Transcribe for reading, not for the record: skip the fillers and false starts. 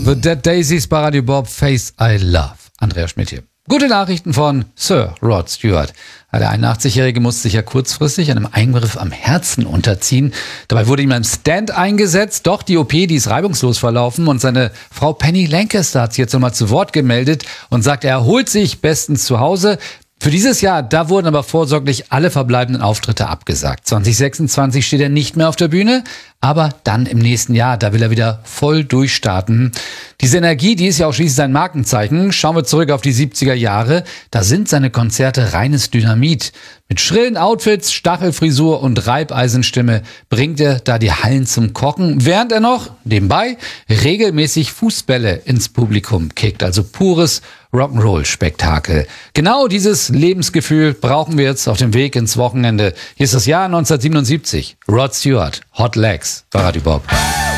The Dead Daisies bei Radio Bob, Face I Love. Andreas Schmidt hier. Gute Nachrichten von Sir Rod Stewart. Der 81-Jährige musste sich ja kurzfristig einem Eingriff am Herzen unterziehen. Dabei wurde ihm ein Stent eingesetzt. Doch die OP, die ist reibungslos verlaufen. Und seine Frau Penny Lancaster hat sich jetzt nochmal zu Wort gemeldet und sagt, er erholt sich bestens zu Hause. Für dieses Jahr, da wurden aber vorsorglich alle verbleibenden Auftritte abgesagt. 2026 steht er nicht mehr auf der Bühne, aber dann im nächsten Jahr, da will er wieder voll durchstarten. Diese Energie, die ist ja auch schließlich sein Markenzeichen. Schauen wir zurück auf die 70er Jahre. Da sind seine Konzerte reines Dynamit. Mit schrillen Outfits, Stachelfrisur und Reibeisenstimme bringt er da die Hallen zum Kochen, während er noch nebenbei regelmäßig Fußbälle ins Publikum kickt. Also pures Rock'n'Roll-Spektakel. Genau dieses Lebensgefühl brauchen wir jetzt auf dem Weg ins Wochenende. Hier ist das Jahr 1977. Rod Stewart, Hot Legs bei Radio Bob.